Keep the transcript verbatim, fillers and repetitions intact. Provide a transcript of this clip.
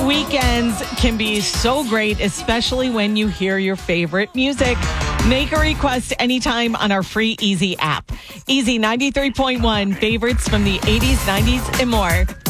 Weekends can be so great, especially when you hear your favorite music. Make a request anytime on our free Easy app. Easy ninety-three point one, favorites from the eighties, nineties, and more.